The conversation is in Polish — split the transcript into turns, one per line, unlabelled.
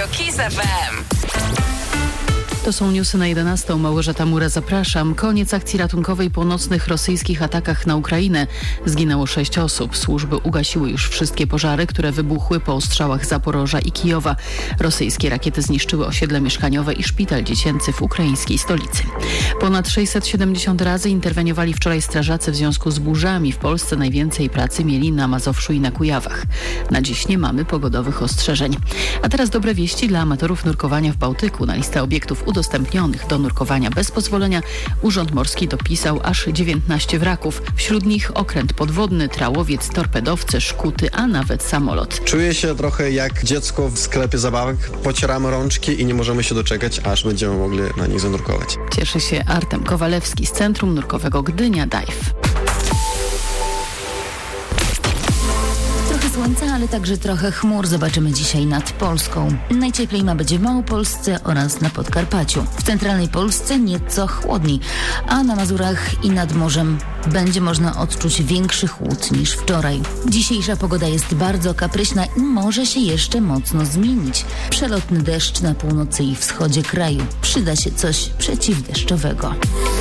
Radio Kiss FM.
To są newsy na 11. Małgorzata Mura, zapraszam. Koniec akcji ratunkowej po nocnych rosyjskich atakach na Ukrainę. Zginęło 6 osób. Służby ugasiły już wszystkie pożary, które wybuchły po ostrzałach Zaporoża i Kijowa. Rosyjskie rakiety zniszczyły osiedle mieszkaniowe i szpital dziecięcy w ukraińskiej stolicy. Ponad 670 razy interweniowali wczoraj strażacy w związku z burzami. W Polsce najwięcej pracy mieli na Mazowszu i na Kujawach. Na dziś nie mamy pogodowych ostrzeżeń. A teraz dobre wieści dla amatorów nurkowania w Bałtyku. Na listę obiektów udostępnionych do nurkowania bez pozwolenia Urząd Morski dopisał aż 19 wraków. Wśród nich okręt podwodny, trałowiec, torpedowce, szkuty, a nawet samolot.
Czuję się trochę jak dziecko w sklepie zabawek. Pocieramy rączki i nie możemy się doczekać, aż będziemy mogli na nich zanurkować.
Cieszy się Artem Kowalewski z Centrum Nurkowego Gdynia Dive.
Słońca, ale także trochę chmur zobaczymy dzisiaj nad Polską. Najcieplej ma być w Małopolsce oraz na Podkarpaciu. W centralnej Polsce nieco chłodniej, a na Mazurach i nad morzem będzie można odczuć większy chłód niż wczoraj. Dzisiejsza pogoda jest bardzo kapryśna i może się jeszcze mocno zmienić. Przelotny deszcz na północy i wschodzie kraju. Przyda się coś przeciwdeszczowego.